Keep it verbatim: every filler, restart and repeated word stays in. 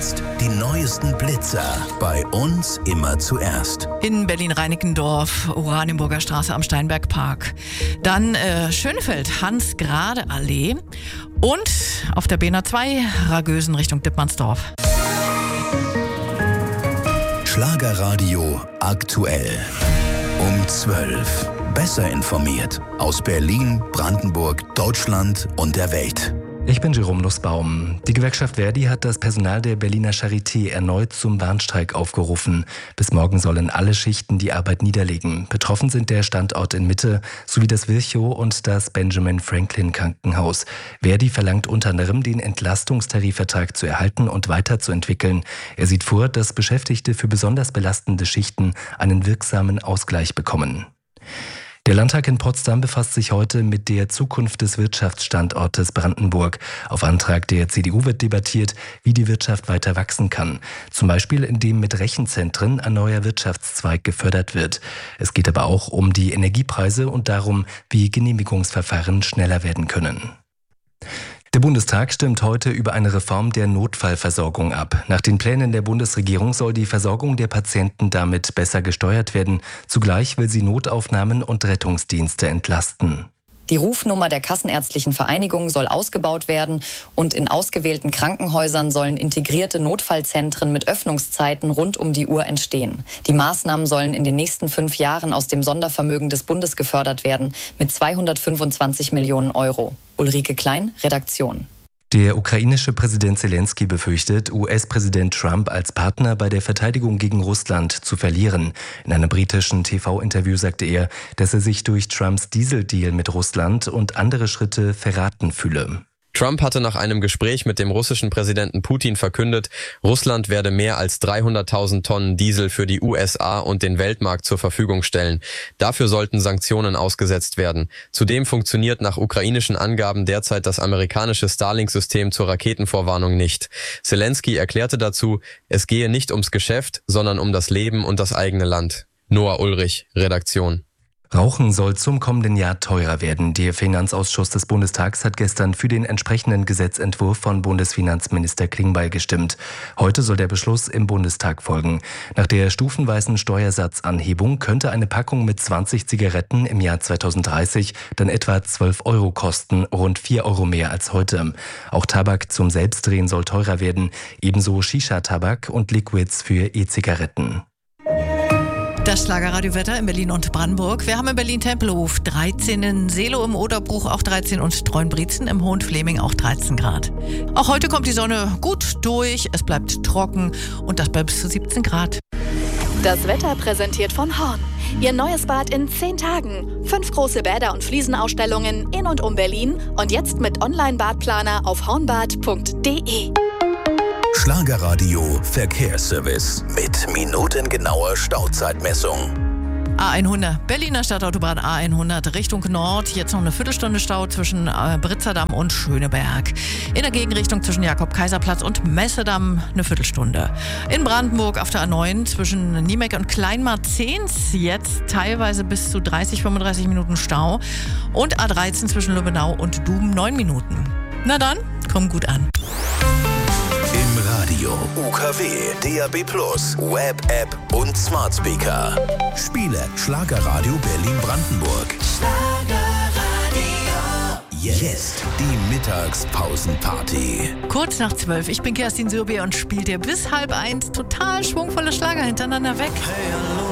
Jetzt die neuesten Blitzer. Bei uns immer zuerst. In Berlin-Reinickendorf, Oranienburger Straße am Steinbergpark. Dann äh, Schönefeld, Hans-Grade-Allee. Und auf der B N A zwei, Ragösen Richtung Dittmannsdorf. Schlagerradio aktuell. Um zwölf. Besser informiert. Aus Berlin, Brandenburg, Deutschland und der Welt. Ich bin Jerome Nussbaum. Die Gewerkschaft Verdi hat das Personal der Berliner Charité erneut zum Warnstreik aufgerufen. Bis morgen sollen alle Schichten die Arbeit niederlegen. Betroffen sind der Standort in Mitte sowie das Virchow und das Benjamin Franklin Krankenhaus. Verdi verlangt unter anderem, den Entlastungstarifvertrag zu erhalten und weiterzuentwickeln. Er sieht vor, dass Beschäftigte für besonders belastende Schichten einen wirksamen Ausgleich bekommen. Der Landtag in Potsdam befasst sich heute mit der Zukunft des Wirtschaftsstandortes Brandenburg. Auf Antrag der C D U wird debattiert, wie die Wirtschaft weiter wachsen kann. Zum Beispiel, indem mit Rechenzentren ein neuer Wirtschaftszweig gefördert wird. Es geht aber auch um die Energiepreise und darum, wie Genehmigungsverfahren schneller werden können. Der Bundestag stimmt heute über eine Reform der Notfallversorgung ab. Nach den Plänen der Bundesregierung soll die Versorgung der Patienten damit besser gesteuert werden. Zugleich will sie Notaufnahmen und Rettungsdienste entlasten. Die Rufnummer der Kassenärztlichen Vereinigung soll ausgebaut werden und in ausgewählten Krankenhäusern sollen integrierte Notfallzentren mit Öffnungszeiten rund um die Uhr entstehen. Die Maßnahmen sollen in den nächsten fünf Jahren aus dem Sondervermögen des Bundes gefördert werden mit zweihundertfünfundzwanzig Millionen Euro. Ulrike Klein, Redaktion. Der ukrainische Präsident Zelensky befürchtet, U S-Präsident Trump als Partner bei der Verteidigung gegen Russland zu verlieren. In einem britischen T V-Interview sagte er, dass er sich durch Trumps Dieseldeal mit Russland und andere Schritte verraten fühle. Trump hatte nach einem Gespräch mit dem russischen Präsidenten Putin verkündet, Russland werde mehr als dreihunderttausend Tonnen Diesel für die U S A und den Weltmarkt zur Verfügung stellen. Dafür sollten Sanktionen ausgesetzt werden. Zudem funktioniert nach ukrainischen Angaben derzeit das amerikanische Starlink-System zur Raketenvorwarnung nicht. Zelensky erklärte dazu, es gehe nicht ums Geschäft, sondern um das Leben und das eigene Land. Noah Ulrich, Redaktion. Rauchen soll zum kommenden Jahr teurer werden. Der Finanzausschuss des Bundestags hat gestern für den entsprechenden Gesetzentwurf von Bundesfinanzminister Klingbeil gestimmt. Heute soll der Beschluss im Bundestag folgen. Nach der stufenweisen Steuersatzanhebung könnte eine Packung mit zwanzig Zigaretten im Jahr zweitausenddreißig dann etwa zwölf Euro kosten, rund vier Euro mehr als heute. Auch Tabak zum Selbstdrehen soll teurer werden, ebenso Shisha-Tabak und Liquids für E-Zigaretten. Das Schlagerradio-Wetter in Berlin und Brandenburg. Wir haben in Berlin Tempelhof dreizehn, in Seelow im Oderbruch auch dreizehn und Treuenbrietzen im Hohenfleming auch dreizehn Grad. Auch heute kommt die Sonne gut durch, es bleibt trocken und das bei bis zu siebzehn Grad. Das Wetter präsentiert von Horn. Ihr neues Bad in zehn Tagen. Fünf große Bäder und Fliesenausstellungen in und um Berlin und jetzt mit Online-Badplaner auf hornbad punkt de. Schlagerradio Verkehrsservice mit minutengenauer Stauzeitmessung. A hundert, Berliner Stadtautobahn A hundert Richtung Nord. Jetzt noch eine Viertelstunde Stau zwischen äh, Britzerdamm und Schöneberg. In der Gegenrichtung zwischen Jakob-Kaiser-Platz und Messedamm eine Viertelstunde. In Brandenburg auf der A neun zwischen Niemek und Kleinmarzens jetzt teilweise bis zu dreißig, fünfunddreißig Minuten Stau. Und A dreizehn zwischen Lübbenau und Dum neun Minuten. Na dann, komm gut an. Im Radio, U K W, D A B plus, Web-App und Smart Speaker. Spiele Schlagerradio Berlin-Brandenburg. Schlagerradio. Jetzt die Mittagspausenparty. Kurz nach zwölf, ich bin Kerstin Sürbier und spielt dir bis halb eins total schwungvolle Schlager hintereinander weg. Hey, hallo.